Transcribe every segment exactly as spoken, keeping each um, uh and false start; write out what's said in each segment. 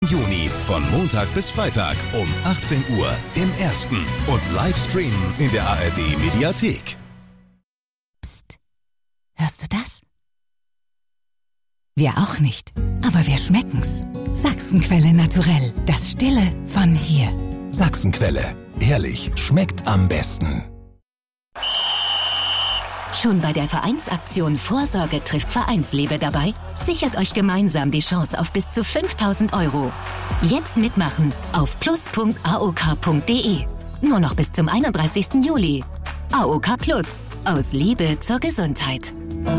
Juni von Montag bis Freitag um achtzehn Uhr im Ersten und live streamen in der A R D Mediathek. Psst. Hörst du das? Wir auch nicht, aber wir schmecken's. Sachsenquelle Naturell, das Stille von hier. Sachsenquelle, ehrlich, schmeckt am besten. Schon bei der Vereinsaktion Vorsorge trifft Vereinsliebe dabei? Sichert euch gemeinsam die Chance auf bis zu fünftausend Euro. Jetzt mitmachen auf plus punkt a o k punkt d e. Nur noch bis zum einunddreißigsten Juli. A O K Plus. Aus Liebe zur Gesundheit.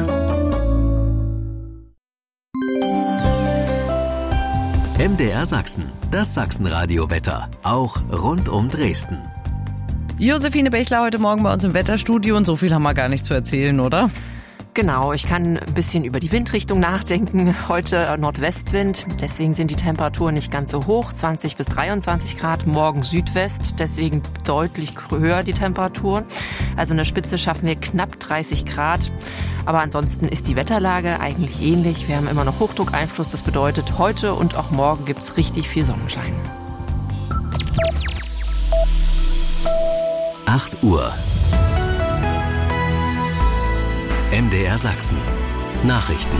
M D R Sachsen, das Sachsenradio-Wetter, auch rund um Dresden. Josephine Bechler heute Morgen bei uns im Wetterstudio und so viel haben wir gar nicht zu erzählen, oder? Genau, ich kann ein bisschen über die Windrichtung nachdenken. Heute Nordwestwind, deswegen sind die Temperaturen nicht ganz so hoch, zwanzig bis dreiundzwanzig Grad. Morgen Südwest, deswegen deutlich höher die Temperaturen. Also in der Spitze schaffen wir knapp dreißig Grad. Aber ansonsten ist die Wetterlage eigentlich ähnlich. Wir haben immer noch Hochdruckeinfluss. Das bedeutet, heute und auch morgen gibt es richtig viel Sonnenschein. acht Uhr. M D R Sachsen. Nachrichten.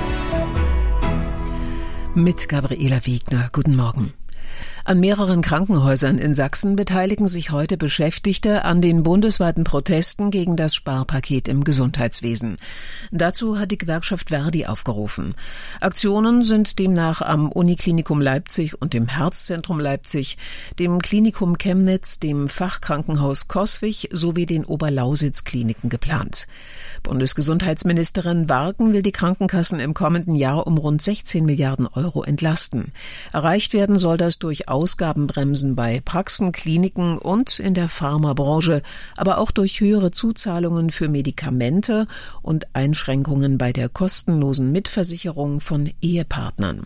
Mit Gabriela Wiegner. Guten Morgen. An mehreren Krankenhäusern in Sachsen beteiligen sich heute Beschäftigte an den bundesweiten Protesten gegen das Sparpaket im Gesundheitswesen. Dazu hat die Gewerkschaft Verdi aufgerufen. Aktionen sind demnach am Uniklinikum Leipzig und dem Herzzentrum Leipzig, dem Klinikum Chemnitz, dem Fachkrankenhaus Coswig sowie den Oberlausitz-Kliniken geplant. Bundesgesundheitsministerin Warken will die Krankenkassen im kommenden Jahr um rund sechzehn Milliarden Euro entlasten. Erreicht werden soll das durch Ausgabenbremsen bei Praxen, Kliniken und in der Pharmabranche, aber auch durch höhere Zuzahlungen für Medikamente und Einschränkungen bei der kostenlosen Mitversicherung von Ehepartnern.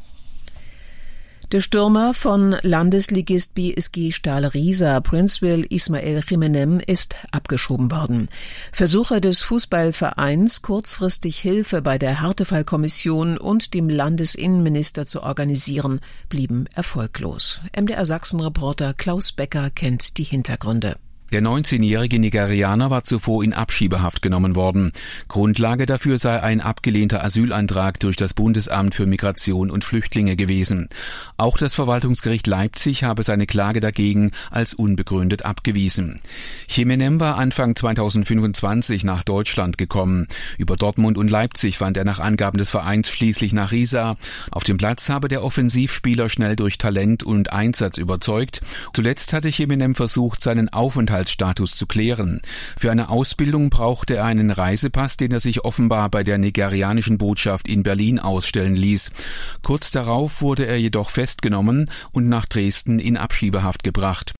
Der Stürmer von Landesligist B S G Stahl Riesa, Princeville Ismael Jiménez, ist abgeschoben worden. Versuche des Fußballvereins, kurzfristig Hilfe bei der Härtefallkommission und dem Landesinnenminister zu organisieren, blieben erfolglos. M D R Sachsen-Reporter Klaus Becker kennt die Hintergründe. Der neunzehnjährige Nigerianer war zuvor in Abschiebehaft genommen worden. Grundlage dafür sei ein abgelehnter Asylantrag durch das Bundesamt für Migration und Flüchtlinge gewesen. Auch das Verwaltungsgericht Leipzig habe seine Klage dagegen als unbegründet abgewiesen. Jiménez war Anfang zweitausendfünfundzwanzig nach Deutschland gekommen. Über Dortmund und Leipzig fand er nach Angaben des Vereins schließlich nach Riesa. Auf dem Platz habe der Offensivspieler schnell durch Talent und Einsatz überzeugt. Zuletzt hatte Jiménez versucht, seinen Aufenthalt Status zu klären. Für eine Ausbildung brauchte er einen Reisepass, den er sich offenbar bei der nigerianischen Botschaft in Berlin ausstellen ließ. Kurz darauf wurde er jedoch festgenommen und nach Dresden in Abschiebehaft gebracht.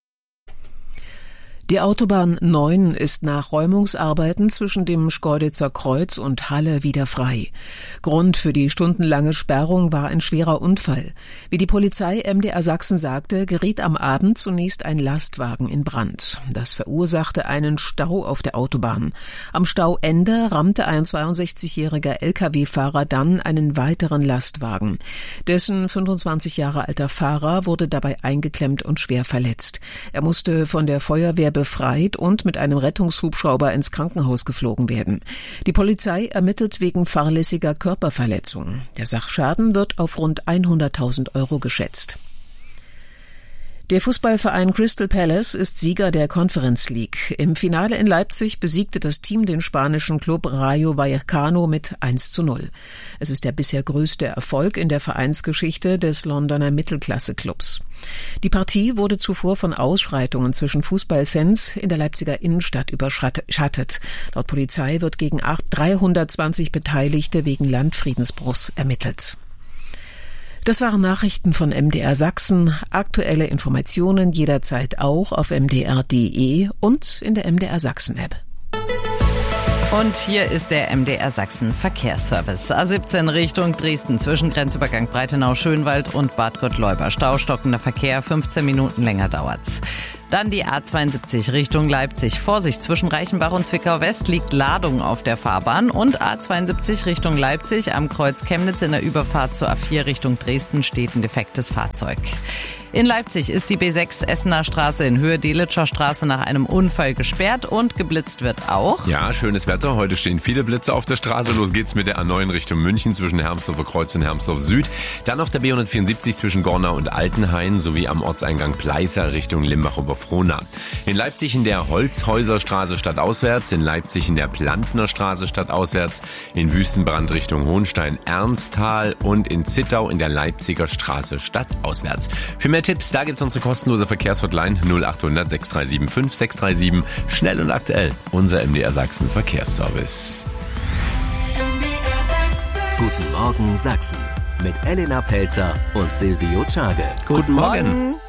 Die Autobahn neun ist nach Räumungsarbeiten zwischen dem Schkeuditzer Kreuz und Halle wieder frei. Grund für die stundenlange Sperrung war ein schwerer Unfall. Wie die Polizei M D R Sachsen sagte, geriet am Abend zunächst ein Lastwagen in Brand. Das verursachte einen Stau auf der Autobahn. Am Stauende rammte ein zweiundsechzigjähriger L K W-Fahrer dann einen weiteren Lastwagen. Dessen fünfundzwanzig Jahre alter Fahrer wurde dabei eingeklemmt und schwer verletzt. Er musste von der Feuerwehr befreit und mit einem Rettungshubschrauber ins Krankenhaus geflogen werden. Die Polizei ermittelt wegen fahrlässiger Körperverletzung. Der Sachschaden wird auf rund hunderttausend Euro geschätzt. Der Fußballverein Crystal Palace ist Sieger der Conference League. Im Finale in Leipzig besiegte das Team den spanischen Club Rayo Vallecano mit eins zu null. Es ist der bisher größte Erfolg in der Vereinsgeschichte des Londoner Mittelklasse-Clubs. Die Partie wurde zuvor von Ausschreitungen zwischen Fußballfans in der Leipziger Innenstadt überschattet. Laut Polizei wird gegen dreihundertzwanzig Beteiligte wegen Landfriedensbruchs ermittelt. Das waren Nachrichten von M D R Sachsen. Aktuelle Informationen jederzeit auch auf m d r punkt d e und in der M D R Sachsen App. Und hier ist der M D R Sachsen Verkehrsservice. A siebzehn Richtung Dresden zwischen Grenzübergang Breitenau-Schönwald und Bad Gottleuba. Staustockender Verkehr, fünfzehn Minuten länger dauert's. Dann die A zweiundsiebzig Richtung Leipzig. Vorsicht, zwischen Reichenbach und Zwickau West liegt Ladung auf der Fahrbahn. Und A zweiundsiebzig Richtung Leipzig am Kreuz Chemnitz in der Überfahrt zur A vier Richtung Dresden steht ein defektes Fahrzeug. In Leipzig ist die B sechs Essener Straße in Höhe Delitzscher Straße nach einem Unfall gesperrt und geblitzt wird auch. Ja, schönes Wetter. Heute stehen viele Blitze auf der Straße. Los geht's mit der A neun Richtung München zwischen Hermsdorfer Kreuz und Hermsdorf Süd. Dann auf der B hundertvierundsiebzig zwischen Gornau und Altenhain sowie am Ortseingang Pleißer Richtung Limbach-Oberfrohna. In Leipzig in der Holzhäuserstraße stadtauswärts, in Leipzig in der Plantner Straße stadtauswärts, in Wüstenbrand Richtung Hohenstein-Ernsthal und in Zittau in der Leipziger Straße stadtauswärts. Für mehr Tipps, da gibt's unsere kostenlose Verkehrshotline null acht hundert sechs drei sieben fünf sechs drei sieben. Schnell und aktuell, unser M D R Sachsen Verkehrsservice. Guten Morgen Sachsen mit Elena Pelzer und Silvio Czage. Guten Morgen.